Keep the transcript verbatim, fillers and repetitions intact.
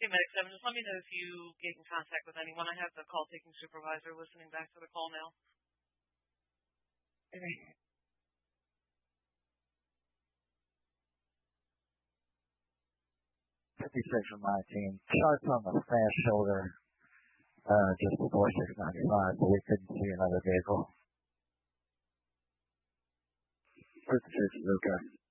Hey, Meg seven, just let me know if you get in contact with anyone. I have the call taking supervisor listening back to the call now. Okay. fifty-six from my team. Shots on the fast shoulder uh, just before six ninety-five, but we couldn't see another vehicle. fifty-six is okay.